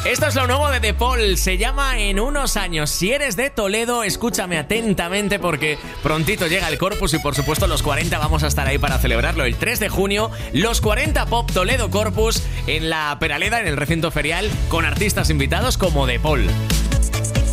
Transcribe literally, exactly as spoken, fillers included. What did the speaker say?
Esto es lo nuevo de De Paul, se llama En unos años. Si eres de Toledo, escúchame atentamente porque prontito llega el Corpus y por supuesto los cuarenta vamos a estar ahí para celebrarlo. El tres de junio, los cuarenta Pop Toledo Corpus en la Peraleda, en el recinto ferial, con artistas invitados como De Paul.